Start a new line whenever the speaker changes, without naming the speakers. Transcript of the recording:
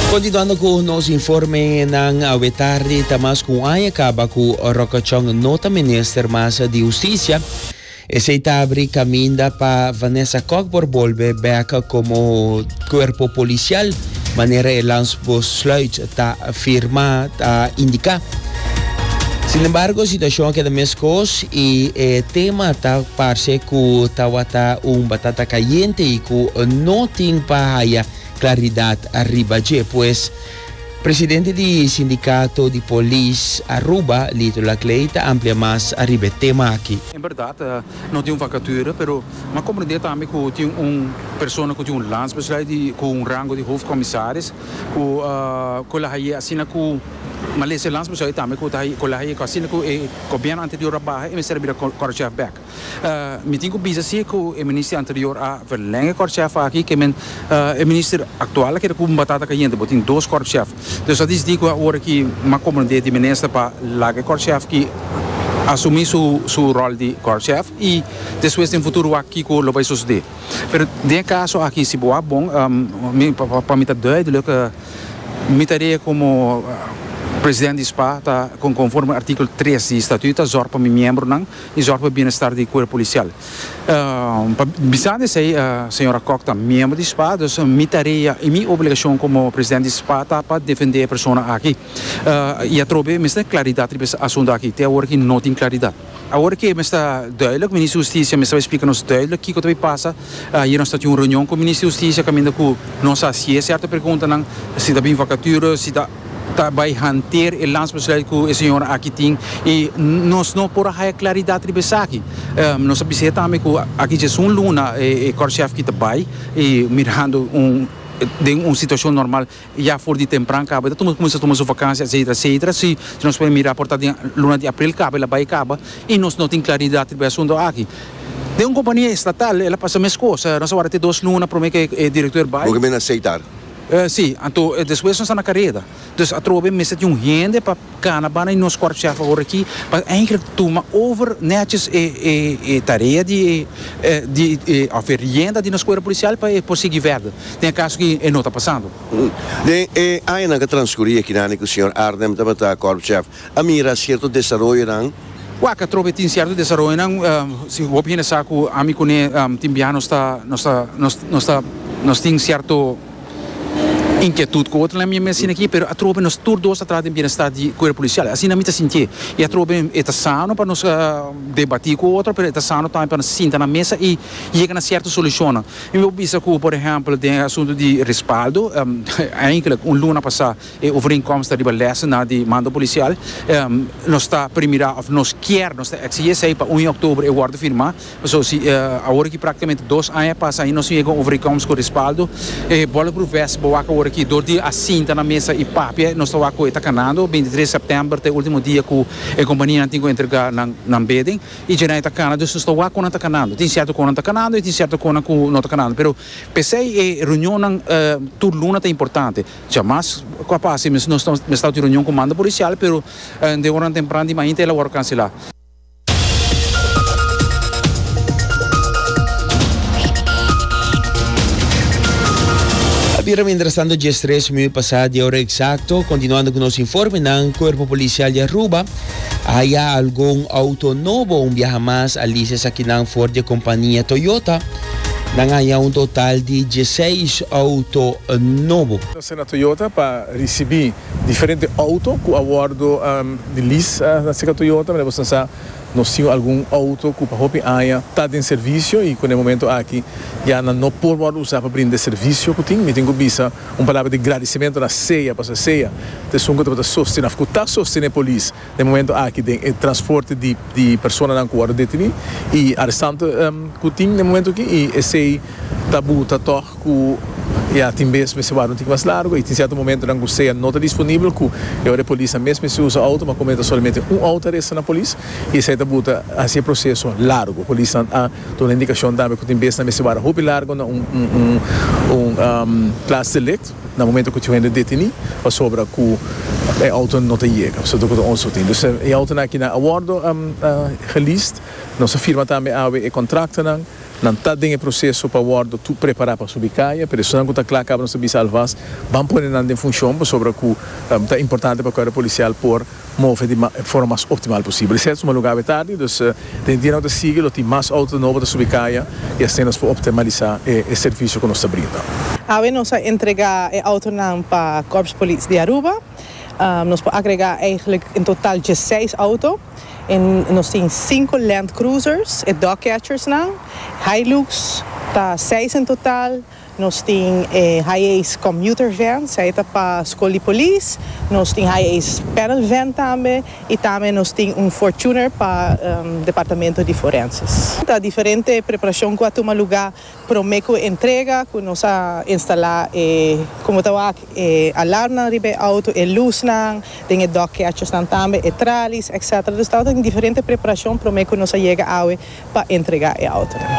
Continuando com o nosso informe ng tarde, tamas kung ay acaba com o Rocachong nota Minister Massa de Justiça. Esse abre caminho para Vanessa Cockburn volver back como cuerpo policial, maneira el besluit ta firma ta indicar. Sin embargo, situação que da mescos e tema ta parece que tawata batata caliente e que não tem para claridade arriba de, pues presidente do sindicato de polícia Aruba, Lito Lacleita, amplia mais arriba tema aqui.
Em verdade, não tem uma vacatura, mas compreender também que tem pessoa que tem landsbesluit com rango de hoofdcommissaris, que ela aí assina com mas esse landsbesluit também que ela aí assina com o governo anterior a barra e me serve para cortar back. Me tenho que dizer que o ministro anterior a verlengen cortar aqui que o ministro atual que é com batata caliente, tem dois cortes. Dus dat is die waar ik maar commandeer de minister para lager kortchef que assumir sua rol de kortchef e depois no futuro aqui que lo vai suceder. Pero de caso aqui se boa bom para mim tá duidelijk me tarefa como presidente de SPA está conforme artigo 3 do estatuto zorg para meu membro e zorg para o bem-estar do corpo policial. Bisade sei senhora Koch está membro de SPA, então minha tarefa e minha obrigação como presidente de SPA está para defender a pessoa aqui. E a trobe me está claridade sobre o assunto aqui, até agora que não tem claridade. Agora que me está duidelijk, o ministro da Justiça me está explicando duidelijk o que vai passar. Hier nós temos uma reunião com o ministro da Justiça, caminho que não sei se é certa pergunta, se está bem vacatura, se está vai hantear o landsbesluit que o senhor aqui tem e nós não por a claridade sobre isso aqui. Nós sabemos também que aqui é luna e corchef que está bem e mirando de uma situação normal já for de temprano acaba então começa a tomar sua vacância etc. Se nós podemos mirar por de luna de abril acaba ela vai acaba e nós não tem claridade sobre o assunto aqui. De uma companhia estatal ela passa mais coisa nós agora tem 2 lunas para mim que é diretor vai
o que me aceitar.
Sim, então depois nós estamos na carreira. Dus a trobe me zet een hende para canabana e nos korpschef agora aqui, para eigenlijk toma over netjes tarefa de oferenda de nos corpo policial para conseguir verder. Tem caso que não está passando.
Aí na transcorria aqui na que o senhor Arnem também está korpschef. A mira certo desenvolvimento não.
Waka trobe tem certo desenvolvimento se o opinião saco a mim cone timbiano nós tem certo inquietude com outra na minha medicina aqui, mas a tropa nos todos atrás do bem-estar de corpo policial. Assim na minha sentir. E a tropa está sano para nos debater com outra, mas está sano também para nos sentar na mesa e chegar a certa solução. Eu penso que, por exemplo, tem assunto de respaldo, ainda luna passada, o inkomsten de beleza de mando policial, nós está primeiro, nós quer, nós exige para 1 de outubro e guarda firmar, mas agora que praticamente 2 anos passa aí nós chegamos o inkomsten com respaldo, bola pro veste, boa agora que door die assinta na mesa e papel nós estamos aqui tacanando 23 de setembro é o último dia que a companhia antiga entregar na bidding e já está tacanando nós estamos aqui não tacanando tem certo que não tacanando e tem certo que não tacanando pero pensei reunião tudo luna é importante jamais capaz nós estamos em reunião com mando policial pero de hora temprana de manhã ela vai cancelar.
Abbiamo interessando dia 3 minutos passado de hora exacto, continuando com o nosso informe no Corpo Policial de Aruba. Há algum auto novo, viaja mais ali aqui na Ford de companhia Toyota. Há total de 16 autos novos.
Nós na Toyota para receber diferentes autos com a bordo de lease da Toyota, mas você nós temos algum auto que está em serviço e no momento aqui já não podemos usar para brindar serviço que tem. Me tenho que uma palavra de agradecimento na ceia, para a ceia. Então, que está sustentando a polícia. No momento aqui tem transporte de pessoas na rua detenidas e arrestante que tem no momento aqui e esse tabu está que já tem vezes me levaram mais largo e tem certo momento na ceia não está disponível que a polícia mesmo se usa auto, mas comenta somente auto arresta na polícia e esse tabu está assim processo largo. A polícia tem uma indicação também que tem vezes na me levaram roupa largo na classe select no momento que tinha detenido para sobre que o auto não chega, só que o auto tem. Então, o auto aqui na abordo released, nossa firma também há contrato não está em processo para o tu preparar para subir caia, pero se não está claro que não subir salvas, vamos pôr em função sobre que é importante para a policial por mover de forma mais optimal possível. Isso é um lugar tarde, então tem dia não seguir, tem mais auto novo para subir caia e assim nós podemos optimalizar o serviço que nós estamos brindando.
Agora nós entregar o auto para o Corpo de Polícia de Aruba. Nós podemos agregar eigenlijk in totaal 16 autos. Nós temos 5 Land Cruisers e Dogcatchers, Hilux, 6 em total. Nós temos Hi-Ace Commuter Van, saída para a Escola de Polícia. Nós temos Hi-Ace Panel Van também. E também nós temos Fortuner para o Departamento de Forenses. A diferente preparação que toma lugar para o entrega, que nós instalar como está alarma de auto, luz, tem dogcatchers também, tralis, etc. Então, tem diferente preparação para o que nós chega para entregar o auto.